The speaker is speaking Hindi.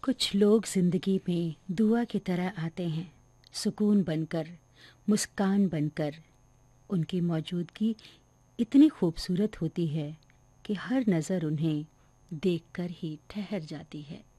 कुछ लोग जिंदगी में दुआ की तरह आते हैं, सुकून बनकर, मुस्कान बनकर। उनकी मौजूदगी इतनी खूबसूरत होती है कि हर नज़र उन्हें देखकर ही ठहर जाती है।